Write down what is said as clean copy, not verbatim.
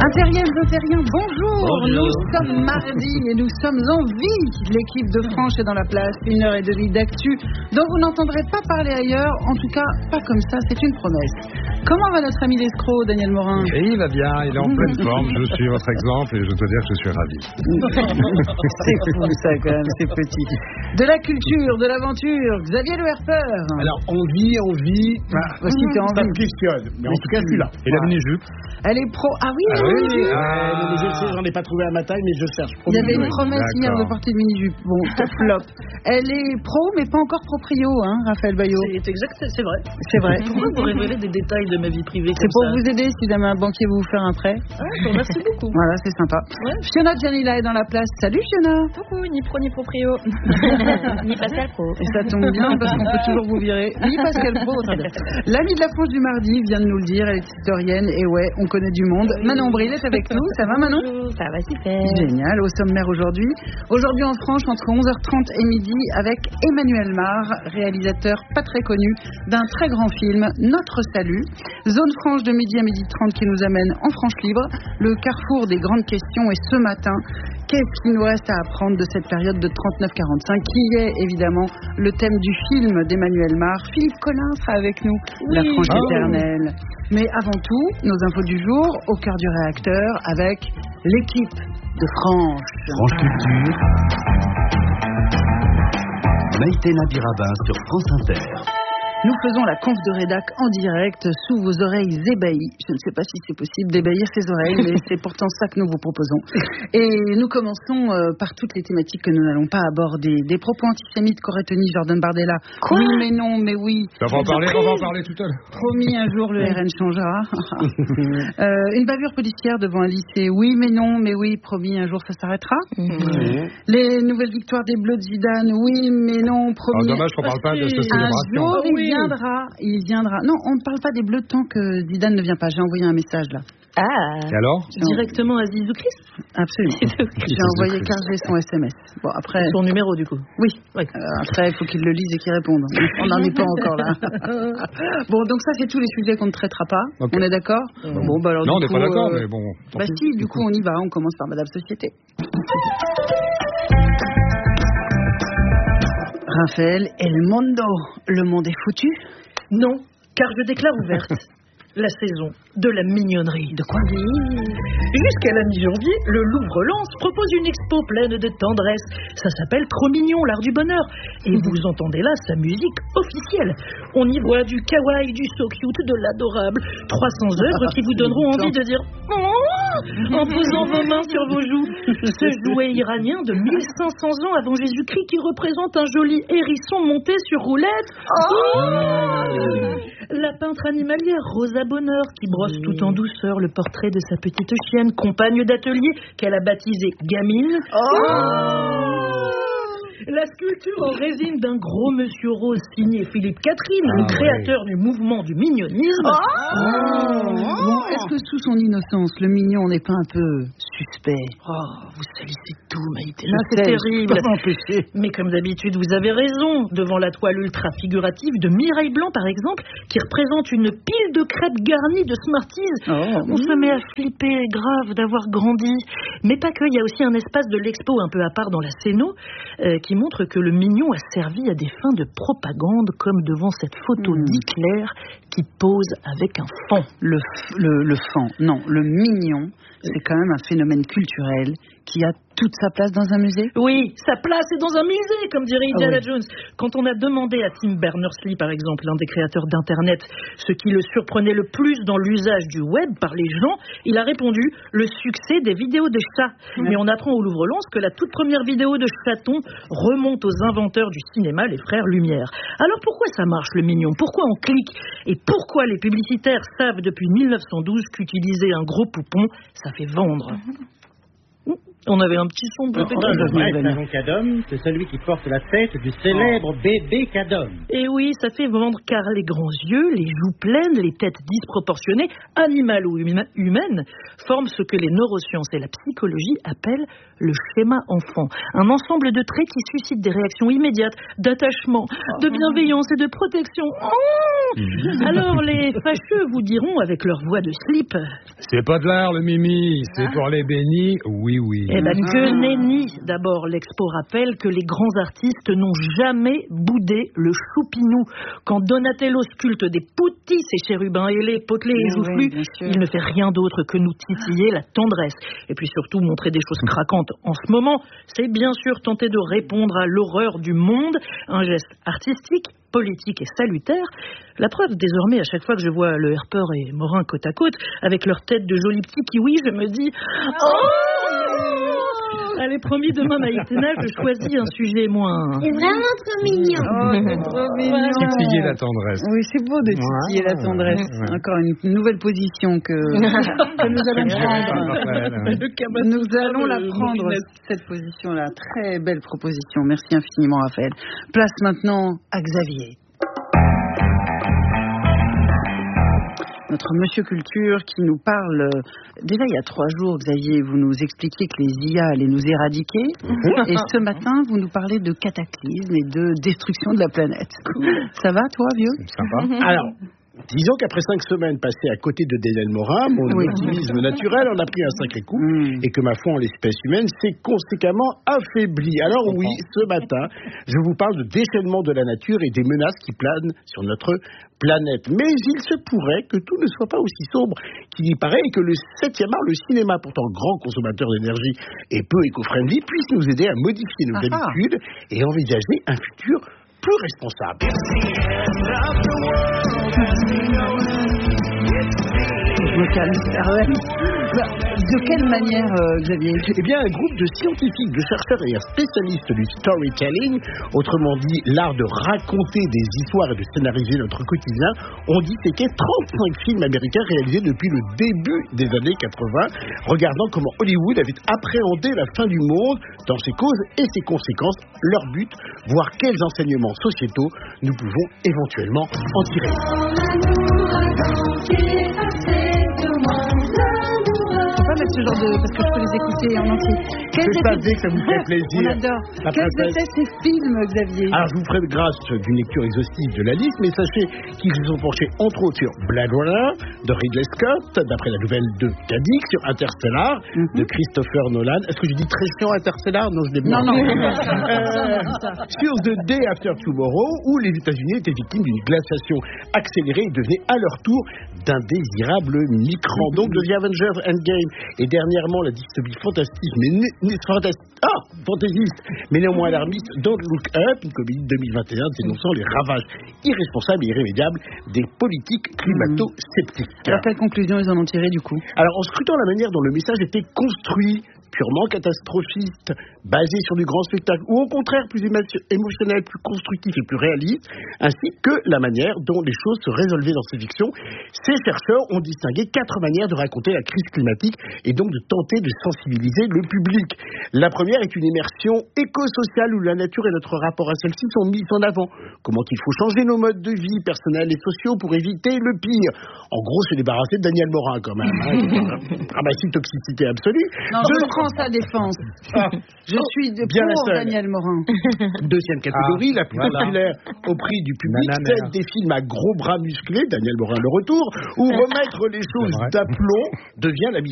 Impériens, bonjour. Nous sommes mardi et nous sommes en vie. L'équipe de Franche est dans la place. 1h30 d'actu dont vous n'entendrez pas parler ailleurs. En tout cas, pas comme ça, c'est une promesse. Comment va notre ami l'escroc, Daniel Morin? Et il va bien, il est en pleine forme. Je suis votre exemple et je dois dire que je suis ravi. C'est fou ça quand même, c'est petit. De la culture, de l'aventure, Xavier Le Herpeur. Alors, on vit. Parce qu'il était en Ça vie. me questionne, mais en tout cas, je suis là. Et la mini-jupe? Elle est pro. Ah oui, Ah oui, oui, oui. Je sais, j'en ai pas trouvé à ma taille, mais je cherche. Il y avait une Oui, promesse hier de d'accord. porter une mini-jupe. Bon, flop. Elle est pro, mais pas encore proprio, hein, Raphaël Baillot. C'est exact, c'est vrai. C'est vrai. Pourquoi vous révélez des détails de ma vie privée C'est pour comme ça? vous aider si jamais un banquier veut vous faire un prêt. Merci beaucoup. Voilà, c'est sympa. Ouais. Fiona Gianilla est dans la place. Salut Fiona. Coucou, ni pro ni proprio. Ni Pascal Pro. Et ça tombe bien parce qu'on peut toujours vous virer. Ni Pascal Pro, très bien. L'amie de la France du mardi vient de nous le dire, elle est historienne et ouais, on connaît du monde. Manon Bril est avec nous. Ça va Manon? Bonjour, ça va super. Génial, au sommaire aujourd'hui. Aujourd'hui en Franche, entre 11h30 et midi, avec Emmanuel Mar, réalisateur pas très connu d'un très grand film, Notre Salut. Zone Franche de midi à midi 30 qui nous amène en Franche Libre, le carrefour des grandes questions. Et ce matin, qu'est-ce qu'il nous reste à apprendre de cette période de 39-45, qui est évidemment le thème du film d'Emmanuel Mar. Philippe Collin sera avec nous, La Franche éternelle. Mais avant tout, nos infos du jour, au cœur du réacteur, avec l'équipe de Franche. France Culture, Maïtena Birabin sur France Inter. Nous faisons la conf de rédac en direct sous vos oreilles ébahies. Je ne sais pas si c'est possible d'ébahir ces oreilles, mais c'est pourtant ça que nous vous proposons. Et nous commençons par toutes les thématiques que nous n'allons pas aborder. Des propos antisémites qu'aurait tenu Jordan Bardella. Quoi? Oui, mais non, mais oui. On va en parler tout à l'heure. Promis, un jour le RN changera. Une bavure policière devant un lycée. Oui, mais non, mais oui. Promis, un jour ça s'arrêtera. Les nouvelles victoires des Bleus de Zidane. Oui, mais non. Promis. Dommage qu'on parle pas de cette Un célébration. jour, Oui. il viendra. Non, on ne parle pas des Bleus tant que Zidane ne vient pas. J'ai envoyé un message là. Ah. Et alors? Directement à Zizou Christ? Absolument. J'ai envoyé 15 son SMS. Bon, après. Son numéro du coup. Oui. Oui. Après, il faut qu'il le lise et qu'il réponde. On n'en est pas encore là. Bon, donc ça, c'est tous les sujets qu'on ne traitera pas. Ok. On est d'accord? Bon, bah alors. Non, on du n'est coup, pas d'accord, mais bon. tant Bah pis. si, du coup, on y va. On commence par Madame Société. Raphaël El Mondo. Le monde est foutu? Non, car je déclare ouverte la saison de la mignonnerie. De quoi? Jusqu'à la mi-janvier, le Louvre-Lens propose une expo pleine de tendresse. Ça s'appelle Cro-Mignon, l'art du bonheur. Et vous entendez là sa musique officielle. On y voit du kawaii, du so cute, de l'adorable. 300 œuvres qui vous donneront envie de dire oh en posant vos mains sur vos joues. Ce jouet iranien de 1500 ans avant Jésus-Christ qui représente un joli hérisson monté sur roulette. La peintre animalière Rosa Bonheur qui brosse tout en douceur le portrait de sa petite chienne, compagne d'atelier qu'elle a baptisée Gamine. La sculpture en résine d'un gros monsieur rose signé Philippe Catherine, le créateur du mouvement du mignonisme. Bon, est-ce que sous son innocence, le mignon n'est pas un peu suspect? Vous salissez tout, Maïté. Je C'est sais, terrible. je peux pas m'empêcher. Mais comme d'habitude, vous avez raison. Devant la toile ultra figurative de Mireille Blanc, par exemple, qui représente une pile de crêpes garnies de Smarties, on se met à flipper grave d'avoir grandi. Mais pas que, il y a aussi un espace de l'expo un peu à part dans la Céno, qui montre que le mignon a servi à des fins de propagande, comme devant cette photo d'Hitler qui pose avec un fan. Le fan, non, le mignon, c'est quand même un phénomène culturel qui a toute sa place dans un musée. Oui, sa place est dans un musée, comme dirait Indiana oui. Jones. Quand on a demandé à Tim Berners-Lee, par exemple, l'un des créateurs d'Internet, ce qui le surprenait le plus dans l'usage du web par les gens, il a répondu le succès des vidéos de chats. Mais on apprend au Louvre-Lens que la toute première vidéo de chaton remonte aux inventeurs du cinéma, les frères Lumière. Alors pourquoi ça marche le mignon? Pourquoi on clique? Et pourquoi les publicitaires savent depuis 1912 qu'utiliser un gros poupon, ça fait vendre? On avait un petit son peut-être. Le vrai savon Cadom, c'est celui qui porte la tête du célèbre bébé Cadom. Et oui, ça fait vendre car les grands yeux, les joues pleines, les têtes disproportionnées, animales ou humaines, forment ce que les neurosciences et la psychologie appellent le schéma enfant. Un ensemble de traits qui suscitent des réactions immédiates, d'attachement, de bienveillance et de protection. Alors les fâcheux vous diront avec leur voix de slip... C'est pas de l'art le Mimi, c'est pour les bénis, oui. Eh ben que nenni. D'abord, l'Expo rappelle que les grands artistes n'ont jamais boudé le choupinou. Quand Donatello sculpte des poutis, ses chérubins ailés, potelés et joufflus, il ne fait rien d'autre que nous titiller la tendresse. Et puis surtout, montrer des choses craquantes en ce moment, c'est bien sûr tenter de répondre à l'horreur du monde, un geste artistique, politique et salutaire. La preuve, désormais, à chaque fois que je vois le Harper et Morin côte à côte, avec leur tête de jolis petits kiwis, je me dis... Allez, promis, demain, Maïtena, je choisis un sujet moins... C'est vraiment trop mignon. C'est trop mignon. Titiller la tendresse. Oui, c'est beau de titiller la tendresse. Encore une nouvelle position que nous allons prendre. Nous allons la prendre, cette position-là. Très belle proposition. Merci infiniment, Raphaël. Place maintenant à Xavier. Notre Monsieur Culture qui nous parle... Déjà, il y a 3 jours, Xavier, vous nous expliquiez que les IA allaient nous éradiquer. Et ce matin, vous nous parlez de cataclysme et de destruction de la planète. Ça va, toi, vieux? Sympa. Alors, disons qu'après 5 semaines passées à côté de Daniel Morin, mon optimisme naturel en a pris un sacré coup et que ma foi en l'espèce humaine s'est conséquemment affaiblie. Alors oui, ce matin, je vous parle de déchaînement de la nature et des menaces qui planent sur notre planète. Mais il se pourrait que tout ne soit pas aussi sombre qu'il y paraît et que le 7e art, le cinéma, pourtant grand consommateur d'énergie et peu éco-friendly, puisse nous aider à modifier nos habitudes et envisager un futur plus responsable. Je me calme. De quelle manière, Xavier? Eh bien, un groupe de scientifiques, de chercheurs et spécialistes du storytelling, autrement dit l'art de raconter des histoires et de scénariser notre quotidien, ont disséqué 35 films américains réalisés depuis le début des années 80, regardant comment Hollywood avait appréhendé la fin du monde dans ses causes et ses conséquences, leur but, voir quels enseignements sociétaux nous pouvons éventuellement en tirer. Mettre ce genre de... parce que je peux les écouter en entier. Je savais que ça vous fait plaisir. On adore. Quels étaient ces films, Xavier? Alors, je vous ferai grâce d'une lecture exhaustive de la liste, mais sachez qu'ils se sont penchés entre autres sur Blade Runner de Ridley Scott, d'après la nouvelle de Cadix, sur Interstellar de Christopher Nolan. Est-ce que je dis très chiant Interstellar? Non, je l'ai bien. Non. Sur The Day After Tomorrow, où les États-Unis étaient victimes d'une glaciation accélérée et devenaient à leur tour d'indésirables microns. Donc, The Avengers Endgame et dernièrement la dystopie fantastique, fantaisiste, mais néanmoins alarmiste, Don't Look Up, une comédie de 2021 dénonçant les ravages irresponsables et irrémédiables des politiques climato-sceptiques. Alors, quelles conclusions ils en ont tiré du coup? Alors, en scrutant la manière dont le message était construit, purement catastrophiste, basé sur du grand spectacle, ou au contraire plus émotionnel, plus constructif et plus réaliste, ainsi que la manière dont les choses se résolvaient dans ces fictions, ces chercheurs ont distingué 4 manières de raconter la crise climatique et donc de tenter de sensibiliser le public. La première est une immersion éco-sociale où la nature et notre rapport à celle-ci sont mis en avant. Comment il faut changer nos modes de vie personnels et sociaux pour éviter le pire. En gros, se débarrasser de Daniel Morin quand même. Ramassis toxicité absolue. Non, je prends sa défense. Je suis bien pour Daniel Morin. Deuxième catégorie, la plus populaire au prix du public, celle des films à gros bras musclés, Daniel Morin le retour, où remettre les choses d'aplomb devient la mission